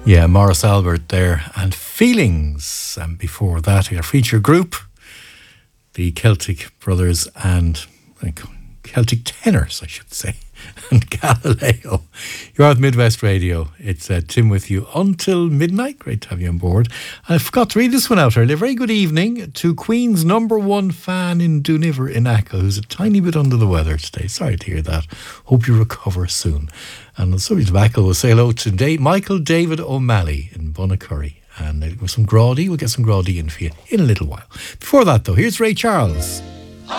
Yeah, Morris Albert there, and Feelings. And before that, our feature group, the Celtic Brothers and Celtic Tenors, I should say, and Galileo. You're at Midwest Radio. It's Tim with you until midnight. Great to have you on board. I forgot to read this one out earlier. Very good evening to Queen's #1 fan in Duniver in Achill, who's a tiny bit under the weather today. Sorry to hear that. Hope you recover soon. And on subject of Achill, we'll say hello to Michael David O'Malley in Bunnacurry. And with some Grawdy, we'll get some Grawdy in for you in a little while. Before that, though, here's Ray Charles.